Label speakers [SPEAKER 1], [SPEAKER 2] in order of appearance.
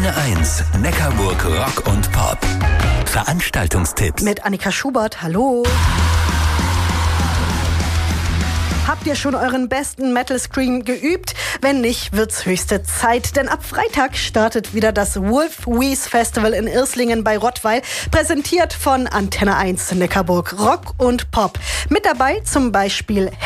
[SPEAKER 1] Antenne 1, Neckarburg Rock und Pop. Veranstaltungstipps.
[SPEAKER 2] Mit Annika Schubert, hallo. Habt ihr schon euren besten Metal-Scream geübt? Wenn nicht, wird's höchste Zeit, denn ab Freitag startet wieder das Wolf-Wies Festival in Irslingen bei Rottweil, präsentiert von Antenne 1 Neckarburg Rock und Pop. Mit dabei zum Beispiel